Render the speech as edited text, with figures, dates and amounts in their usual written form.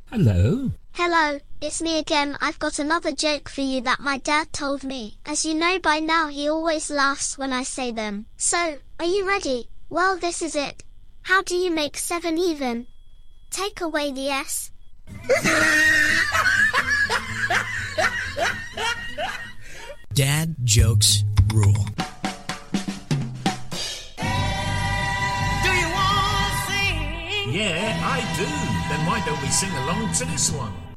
Hello? Hello, it's me again. I've got another joke for you that my dad told me. As you know by now, he always laughs when I say them. So, are you ready? Well, this is it. How do you make 7 even? Take away the S. Dad jokes rule. Do you want to sing? Yeah, I do. Then why don't we sing along to this one?